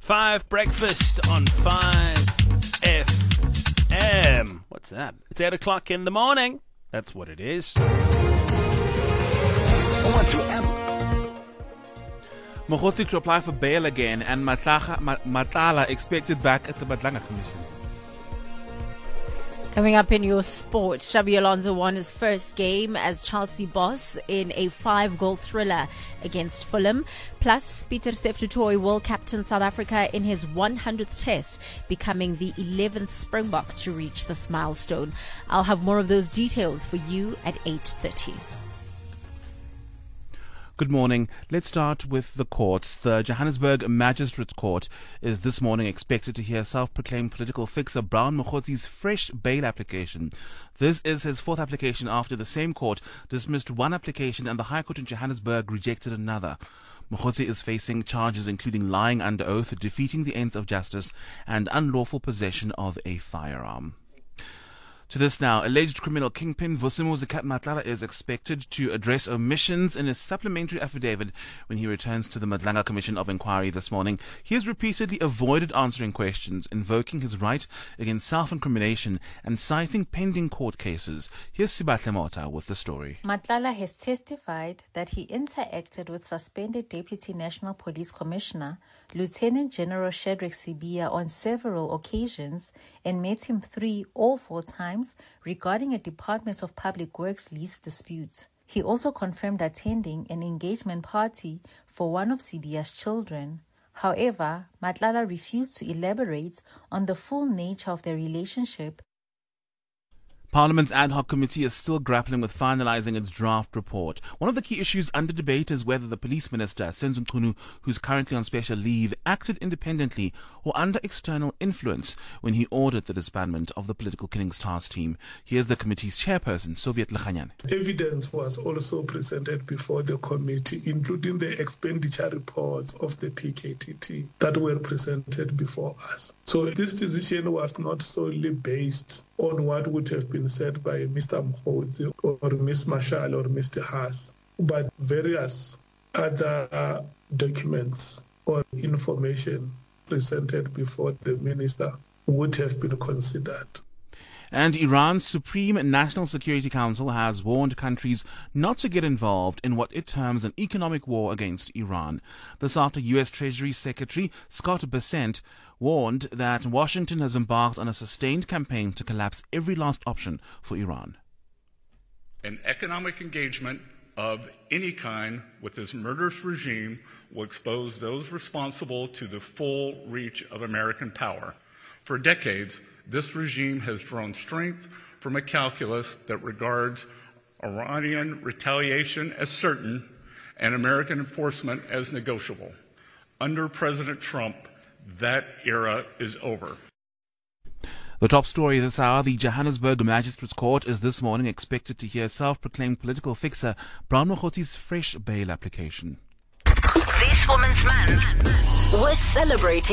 5 Breakfast on 5 FM. What's that? It's 8 o'clock in the morning. That's what it is. Mokgotsi to apply for bail again, and Matlala expected back at the Madlanga Commission. Coming up in your sport, Xabi Alonso won his first game as Chelsea boss in a 5-goal thriller against Fulham. Plus, Pieter Steph du Toit will captain South Africa in his 100th test, becoming the 11th Springbok to reach this milestone. I'll have more of those details for you at 8:30. Good morning. Let's start with the courts. The Johannesburg Magistrates Court is this morning expected to hear self-proclaimed political fixer Brown Mogotsi's fresh bail application. This is his fourth application after the same court dismissed one application and the High Court in Johannesburg rejected another. Mogotsi is facing charges including lying under oath, defeating the ends of justice, and unlawful possession of a firearm. To this now, alleged criminal kingpin Vusimo Zakat Matlala is expected to address omissions in his supplementary affidavit when he returns to the Madlanga Commission of Inquiry this morning. He has repeatedly avoided answering questions, invoking his right against self-incrimination and citing pending court cases. Here's Sibahle Mota with the story. Matlala has testified that he interacted with suspended Deputy National Police Commissioner Lieutenant General Shadrack Sibiya on several occasions and met him 3 or 4 times regarding a Department of Public Works lease dispute. He also confirmed attending an engagement party for one of Sibiya's children. However, Matlala refused to elaborate on the full nature of their relationship. Parliament's ad hoc committee is still grappling with finalising its draft report. One of the key issues under debate is whether the police minister, Senzo Mchunu, who's currently on special leave, acted independently or under external influence when he ordered the disbandment of the Political Killings Task Team. Here's the committee's chairperson, Soviet Lekhanyan. Evidence was also presented before the committee, including the expenditure reports of the PKTT that were presented before us. So this decision was not solely based on what would have been said by Mr. Mogotsi or Ms. Marshall or Mr. Haas, but various other documents or information presented before the minister would have been considered. And Iran's Supreme National Security Council has warned countries not to get involved in what it terms an economic war against Iran. This after U.S. Treasury Secretary Scott Bessent warned that Washington has embarked on a sustained campaign to collapse every last option for Iran. An economic engagement of any kind with this murderous regime will expose those responsible to the full reach of American power. For decades, this regime has drawn strength from a calculus that regards Iranian retaliation as certain and American enforcement as negotiable. Under President Trump, that era is over. The top story this hour, the Johannesburg Magistrates Court is this morning expected to hear self-proclaimed political fixer Brown Mogotsi's fresh bail application. This Women's Month, we're celebrating